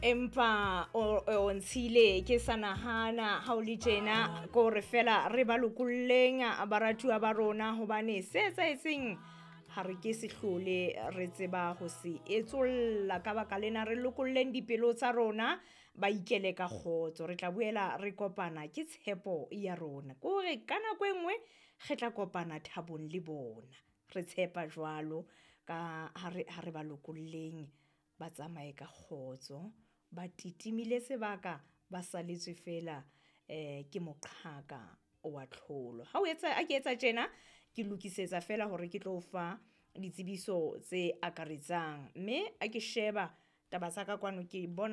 empa o ntshile ke sa nahana ha o le tjena ko re fela re ba lokolleng baratuwa ba rona hobane se etsahetseng ha re ke se hlole re tseba ho se etsolla ka baka lena re lokolleng dipelo tsa rona ba ikele ka kgotso re tla buela re kopana ke tshepo ya rona ko re ka nako e nngwe re tla kopana thabong le bona re tshepa jwalo ka ha re ba lokolleng ba tsamaye ka kgotso ba titimile sebaka ba saletswe fela ke moqhaka wa tlholo ha o etsa tjena ke lokisetsa fela hore ke tlo fa ditsebiso tse akaretsang mme a ke sheba taba tsa ka kwano ke bona